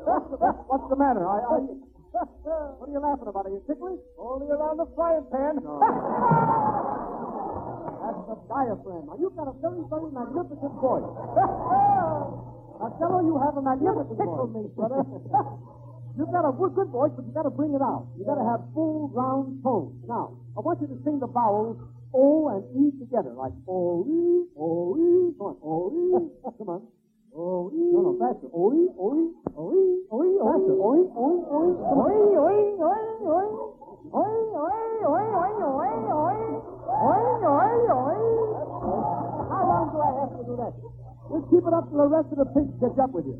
What's the matter? What are you laughing about? Are you ticklish? Only around the frying pan. No. That's the diaphragm. Now, you've got a very, very magnificent voice. Now, Jello, you have a magnificent Tickle voice. me, brother. You've got a good voice, but you've got to bring it out. You've got to have full, round tones. Now, I want you to sing the vowels O and E together, like O-E, O-E. Come on, O-E. Come on. O-E. No, faster. O-E, O-E, O-E, O-E, faster. O-E, O-E, O-E. Come on. Oi, oi, oi, oi. Oi, oi, oi, oi, oi, oi. Oi, oi, oi. How long do I have to do that? Just keep it up till the rest of the pigs catch up with you.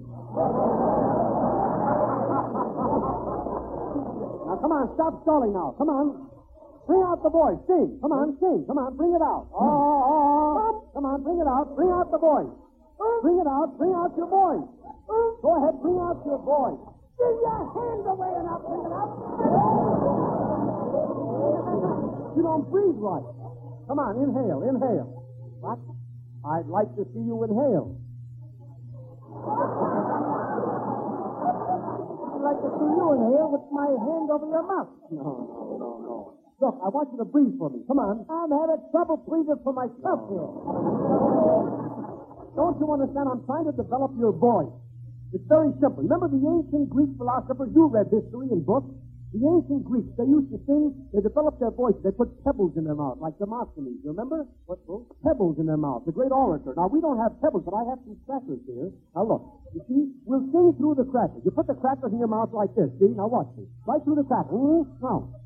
Now, come on, stop stalling now. Come on. Bring out the voice. Sing. Come on, sing. Come on, bring it out. Oh. Come on, bring it out. Bring out the voice. Bring it out. Bring out your voice. Go ahead, bring out your voice. Give your hands away and I'll bring it up. You don't breathe right. Come on, inhale, inhale. What? I'd like to see you inhale. I'd like to see you in here with my hand over your mouth. No. Look, I want you to breathe for me. Come on. I'm having trouble breathing for myself here. Don't you understand? I'm trying to develop your voice. It's very simple. Remember the ancient Greek philosophers? You read history in books. The ancient Greeks, they used to sing, they developed their voice. They put pebbles in their mouth, like Demosthenes. You remember? What? Pebbles in their mouth, the great orator. Now, we don't have pebbles, but I have some crackers here. Now, look. You see? We'll sing through the crackers. You put the crackers in your mouth like this, see? Now, watch me. Right through the crackers. Now,